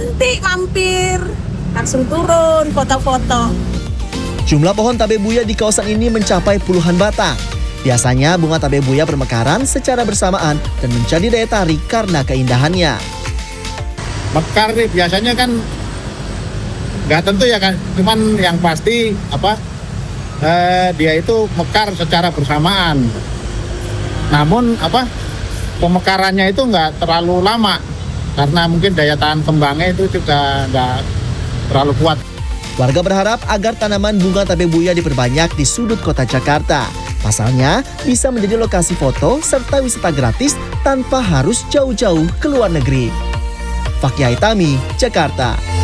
cantik, mampir. Langsung turun, foto-foto. Jumlah pohon tabebuya di kawasan ini mencapai puluhan batang. Biasanya bunga tabebuya bermekaran secara bersamaan dan menjadi daya tarik karena keindahannya. Mekar nih biasanya kan nggak tentu ya kan, cuman yang pasti dia itu mekar secara bersamaan. Namun pemekarannya itu nggak terlalu lama karena mungkin daya tahan kembangnya itu juga nggak terlalu kuat. Warga berharap agar tanaman bunga tabebuya diperbanyak di sudut kota Jakarta. Pasalnya bisa menjadi lokasi foto serta wisata gratis tanpa harus jauh-jauh ke luar negeri. Fakih Haitami, Jakarta.